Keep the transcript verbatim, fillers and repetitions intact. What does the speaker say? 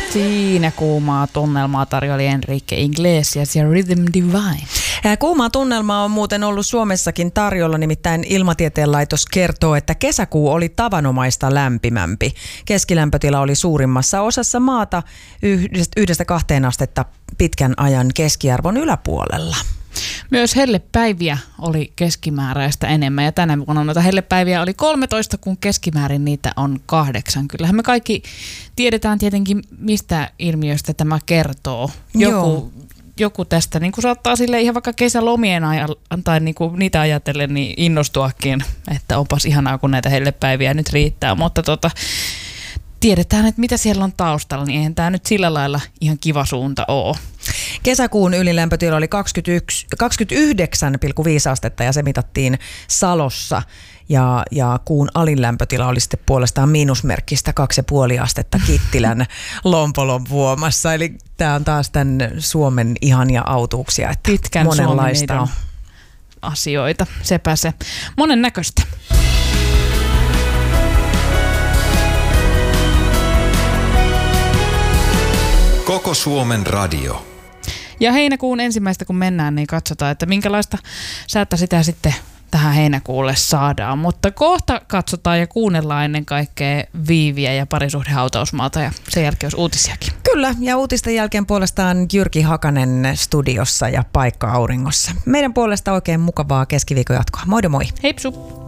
Siinä kuumaa tunnelmaa tarjoili Enrique Iglesias ja Rhythm Divine. Kuumaa tunnelmaa on muuten ollut Suomessakin tarjolla, nimittäin Ilmatieteen laitos kertoo, että kesäkuu oli tavanomaista lämpimämpi. Keskilämpötila oli suurimmassa osassa maata yhdestä kahteen astetta pitkän ajan keskiarvon yläpuolella. Myös hellepäiviä oli keskimääräistä enemmän ja tänä vuonna noita hellepäiviä oli kolmetoista, kun keskimäärin niitä on kahdeksan. Kyllähän me kaikki tiedetään tietenkin, mistä ilmiöstä tämä kertoo. Joku, joku tästä niin kuin saattaa sille ihan vaikka kesälomien ajan, tai niin kuin niitä ajatellen niin innostuakin, että onpas ihanaa, kun näitä hellepäiviä nyt riittää, mutta tota, tiedetään, että mitä siellä on taustalla, niin eihän tämä nyt sillä lailla ihan kiva suunta ole. Kesäkuun ylilämpötila oli kaksikymmentäyksi, kaksikymmentäyhdeksän pilkku viisi astetta ja se mitattiin Salossa. Ja, ja kuun alinlämpötila oli sitten puolestaan miinusmerkkistä kaksi pilkku viisi astetta Kittilän Lompolon vuomassa. Eli tämä on taas tämän Suomen ihania autuuksia, että pitkän monenlaista on asioita. Sepä se. Monen näköistä. Koko Suomen radio. Ja heinäkuun ensimmäistä kun mennään, niin katsotaan, että minkälaista säätä sitä sitten tähän heinäkuulle saadaan. Mutta kohta katsotaan ja kuunnellaan ennen kaikkea Viiviä ja Parisuhdehautausmaata ja sen jälkeen olisi uutisiakin. Kyllä, ja uutisten jälkeen puolestaan Jyrki Hakanen studiossa ja Paikka auringossa. Meidän puolesta oikein mukavaa keskiviikon jatkoa. Moi moi! Heipsu!